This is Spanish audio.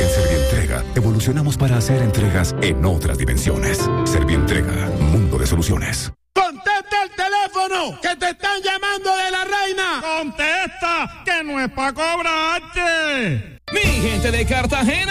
En Servientrega, evolucionamos para hacer entregas en otras dimensiones. Servientrega, mundo de soluciones. ¡Contesta el teléfono! ¡Que te están llamando de la Reina! ¡Contesta! ¡Que no es para cobrarte! Mi gente de Cartagena.